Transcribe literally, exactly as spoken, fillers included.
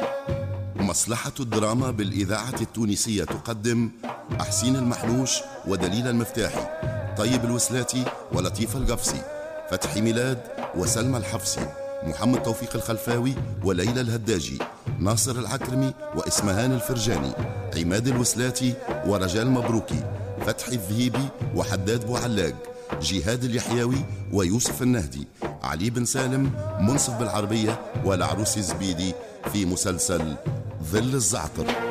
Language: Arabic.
مصلحة الدراما بالإذاعة التونسية تقدم حسين المحلوش ودليل المفتاحي، طيب الوسلاتي ولطيف القفصي، فتحي ميلاد وسلمى الحفصي، محمد توفيق الخلفاوي وليلى الهداجي، ناصر العكرمي وإسمهان الفرجاني، عماد الوسلاتي ورجال مبروكي، فتحي الذهيبي وحداد بوعلاق، جهاد اليحيوي ويوسف النهدي، علي بن سالم منصف بالعربية والعروس الزبيدي في مسلسل ظل الزعتر.